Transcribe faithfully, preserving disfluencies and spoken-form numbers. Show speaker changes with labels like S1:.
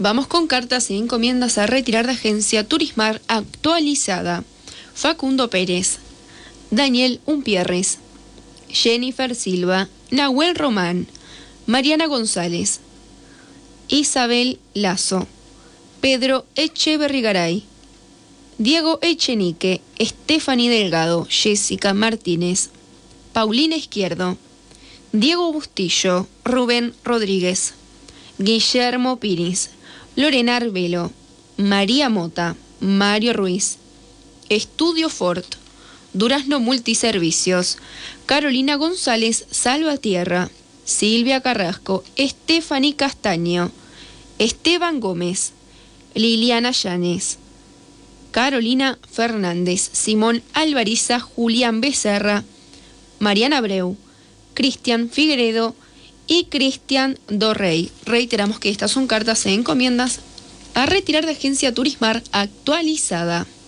S1: Vamos con cartas e encomiendas a retirar de agencia Turismar actualizada. Facundo Pérez, Daniel Umpierres, Jennifer Silva, Nahuel Román, Mariana González, Isabel Lazo, Pedro Echeverrigaray, Diego Echenique, Stephanie Delgado, Jessica Martínez, Paulina Izquierdo, Diego Bustillo, Rubén Rodríguez, Guillermo Piris, Lorena Arbelo, María Mota, Mario Ruiz, Estudio Ford, Durazno Multiservicios, Carolina González Salvatierra, Silvia Carrasco, Stephanie Castaño, Esteban Gómez, Liliana Llanes, Carolina Fernández, Simón Alvariza, Julián Becerra, Mariana Abreu, Cristian Figueredo y Cristian Dorrey. Reiteramos que estas son cartas e encomiendas a retirar de agencia Turismar actualizada.